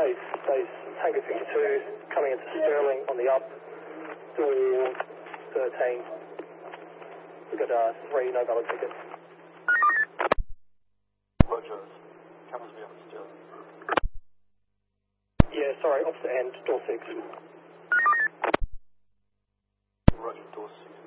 base Tango 52, coming into Sterling on the up, door 13. We've got 3 no valid tickets. Roger. Cameras be up at Sterling. Yeah, sorry, opposite end, door 6. Roger, door 6.